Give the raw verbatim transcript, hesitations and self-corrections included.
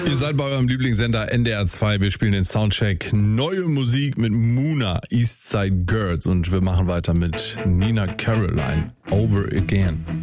Ihr seid bei eurem Lieblingssender N D R zwei. Wir spielen den Soundcheck. Neue Musik mit Muna, Eastside Girls. Und wir machen weiter mit Nina Caroline, Over Again.